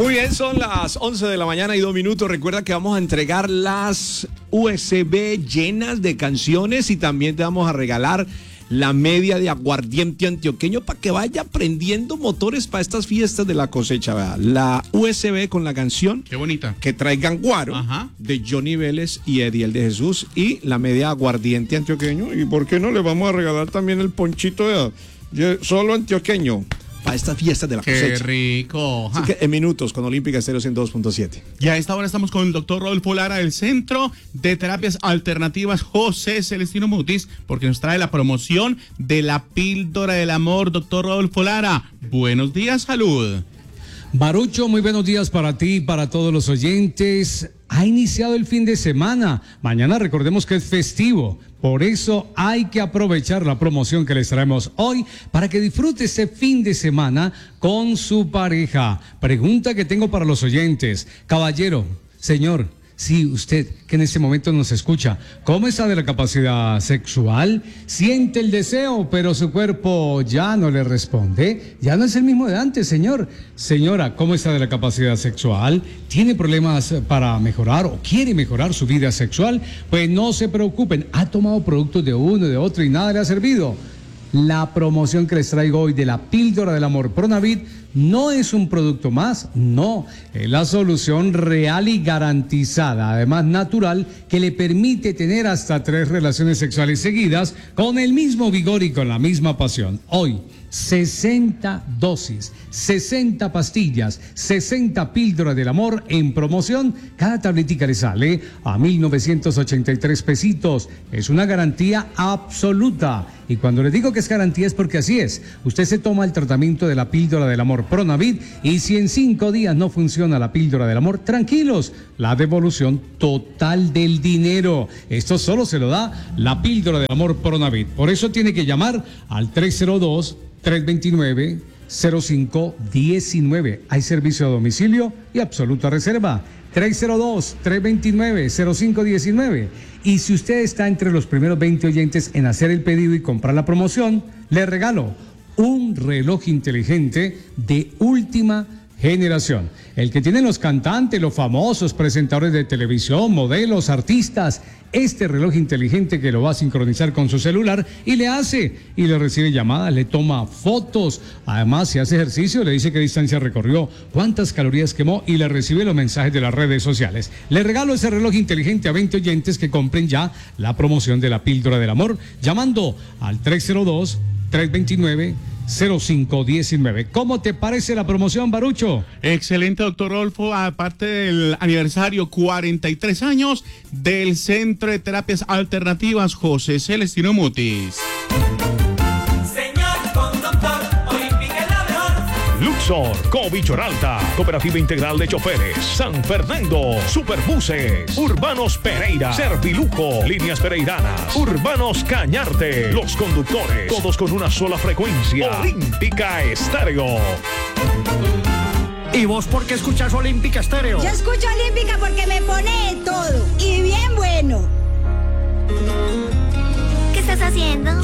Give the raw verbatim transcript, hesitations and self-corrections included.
Muy bien, son las once de la mañana y dos minutos. Recuerda que vamos a entregar las U S B llenas de canciones y también te vamos a regalar la media de aguardiente antioqueño para que vaya prendiendo motores para estas fiestas de la cosecha. ¿Verdad? La U S B con la canción. Qué bonita. Que traigan guaro. Ajá. De Johnny Vélez y Ediel de Jesús y la media aguardiente antioqueño. ¿Y por qué no le vamos a regalar también el ponchito de, de solo antioqueño? Para estas fiestas de la Qué cosecha. Qué rico. Así que en minutos con Olímpica Estéreo ciento dos punto siete. Y a esta hora estamos con el doctor Rodolfo Lara del Centro de Terapias Alternativas José Celestino Mutis, porque nos trae la promoción de la píldora del amor. Doctor Rodolfo Lara, buenos días, salud. Barucho, muy buenos días para ti y para todos los oyentes. Ha iniciado el fin de semana. Mañana recordemos que es festivo. Por eso hay que aprovechar la promoción que les traemos hoy para que disfrute este fin de semana con su pareja. Pregunta que tengo para los oyentes. Caballero, señor, sí, usted que en este momento nos escucha, ¿cómo está de la capacidad sexual? Siente el deseo, pero su cuerpo ya no le responde. Ya no es el mismo de antes, señor. Señora, ¿cómo está de la capacidad sexual? ¿Tiene problemas para mejorar o quiere mejorar su vida sexual? Pues no se preocupen, ha tomado productos de uno y de otro y nada le ha servido. La promoción que les traigo hoy de la píldora del amor Pronavit no es un producto más, no, es la solución real y garantizada, además natural, que le permite tener hasta tres relaciones sexuales seguidas con el mismo vigor y con la misma pasión. Hoy, sesenta dosis, sesenta pastillas, sesenta píldoras del amor en promoción. Cada tabletica le sale a mil novecientos ochenta y tres pesitos. Es una garantía absoluta. Y cuando le digo que es garantía es porque así es. Usted se toma el tratamiento de la píldora del amor Pronavit y si en cinco días no funciona la píldora del amor, tranquilos, la devolución total del dinero. Esto solo se lo da la píldora del amor Pronavit. Por eso tiene que llamar al tres cero dos, tres dos nueve, cero cinco uno nueve. Hay servicio a domicilio y absoluta reserva. tres cero dos, tres dos nueve, cero cinco uno nueve. Y si usted está entre los primeros veinte oyentes en hacer el pedido y comprar la promoción, le regalo un reloj inteligente de última generación. El que tienen los cantantes, los famosos presentadores de televisión, modelos, artistas. Este reloj inteligente que lo va a sincronizar con su celular y le hace, y le recibe llamadas, le toma fotos. Además, si hace ejercicio, le dice qué distancia recorrió, cuántas calorías quemó y le recibe los mensajes de las redes sociales. Le regalo ese reloj inteligente a veinte oyentes que compren ya la promoción de la píldora del amor, llamando al tres cero dos, tres dos nueve, cero cinco uno nueve. ¿Cómo te parece la promoción, Barucho? Excelente, doctor Rodolfo. Aparte del aniversario cuarenta y tres años del Centro de Terapias Alternativas José Celestino Mutis. Señor conductor, Olímpica es la mejor. Luxor, Covichoralta, Cooperativa Integral de Choferes, San Fernando, Superbuses, Urbanos Pereira, Servilujo, Líneas Pereiranas, Urbanos Cañarte, Los Conductores, todos con una sola frecuencia. Olímpica Estéreo. ¿Y vos por qué escuchas Olímpica Estéreo? Yo escucho Olímpica porque me pone de todo y bien bueno. ¿Qué estás haciendo?